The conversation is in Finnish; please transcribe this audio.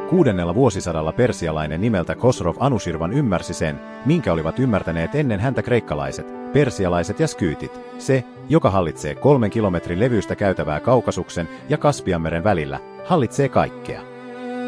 6. vuosisadalla persialainen nimeltä Khosrov Anushirvan ymmärsi sen, minkä olivat ymmärtäneet ennen häntä kreikkalaiset, persialaiset ja skyytit. Se, joka hallitsee 3 kilometrin levyistä käytävää Kaukasuksen ja Kaspianmeren välillä, hallitsee kaikkea.